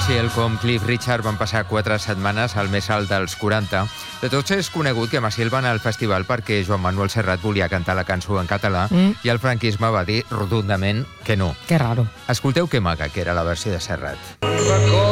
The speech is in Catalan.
Maciel com Cliff Richard van passar 4 setmanes al més alt dels 40. De tots és conegut que Maciel va anar al festival perquè Joan Manuel Serrat volia cantar la cançó en català i el franquisme va dir rotundament que no. Que raro. Escolteu que maca que era la versió de Serrat.